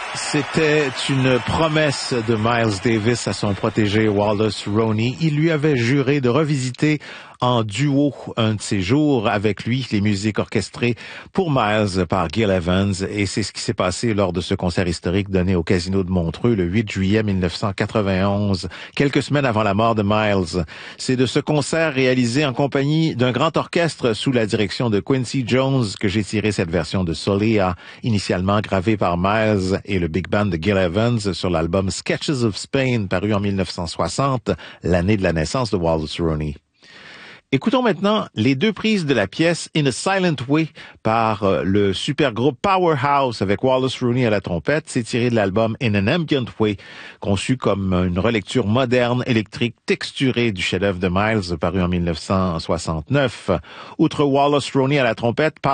C'était une promesse de Miles Davis à son protégé Wallace Roney. Il lui avait juré de revisiter en duo un de ses jours avec lui les musiques orchestrées pour Miles par Gil Evans, et c'est ce qui s'est passé lors de ce concert historique donné au Casino de Montreux le 8 juillet 1991, quelques semaines avant la mort de Miles. C'est de ce concert réalisé en compagnie d'un grand orchestre sous la direction de Quincy Jones que j'ai tiré cette version de Soleá, initialement gravée par Miles et le Big Band de Gil Evans sur l'album Sketches of Spain paru en 1960, l'année de la naissance de Wallace Roney. Écoutons maintenant les deux prises de la pièce In a Silent Way par le super groupe Powerhouse avec Wallace Roney à la trompette. C'est tiré de l'album In an Ambient Way, conçu comme une relecture moderne, électrique, texturée du chef-d'œuvre de Miles paru en 1969. Outre Wallace Roney à la trompette,